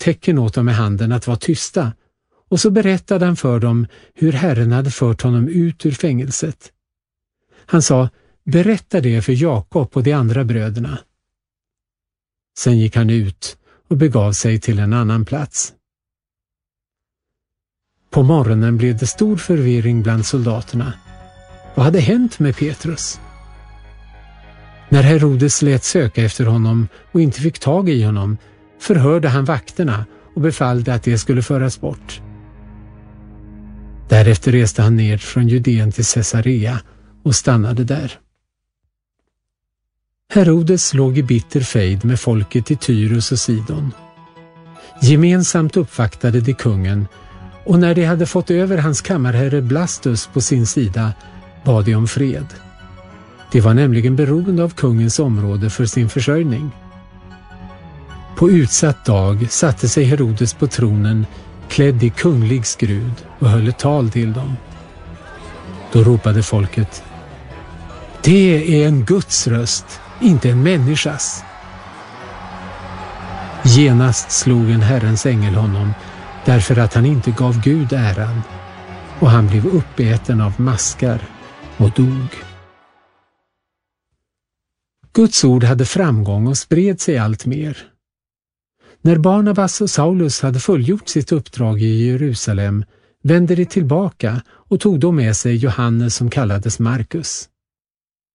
tecken åt dem med handen att vara tysta, och så berättade han för dem hur Herren hade fört honom ut ur fängelset. Han sa: berätta det för Jakob och de andra bröderna. Sen gick han ut och begav sig till en annan plats. På morgonen blev det stor förvirring bland soldaterna. Vad hade hänt med Petrus? När Herodes lät söka efter honom och inte fick tag i honom, förhörde han vakterna och befallde att det skulle föras bort. Därefter reste han ner från Judeen till Caesarea och stannade där. Herodes låg i bitter fejd med folket i Tyrus och Sidon. Gemensamt uppvaktade de kungen, och när de hade fått över hans kammarherre Blastus på sin sida bad de om fred. De var nämligen beroende av kungens område för sin försörjning. På utsatt dag satte sig Herodes på tronen klädd i kunglig skrud och höll ett tal till dem. Då ropade folket: det är en Guds röst, inte en människas. Genast slog en Herrens ängel honom, därför att han inte gav Gud äran, och han blev uppäten av maskar och dog. Guds ord hade framgång och spred sig allt mer. När Barnabas och Saulus hade fullgjort sitt uppdrag i Jerusalem vände de tillbaka och tog då med sig Johannes som kallades Markus.